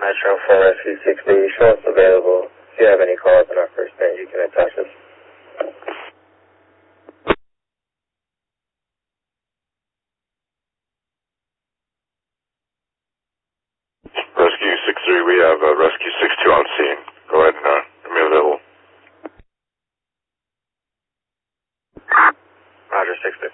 Metro 4 Rescue 6B, show us available. If you have any calls on our first band, you can attach us. Rescue 6-3, we have Rescue 6-2 on scene. Go ahead and give me available. Roger, 6-2.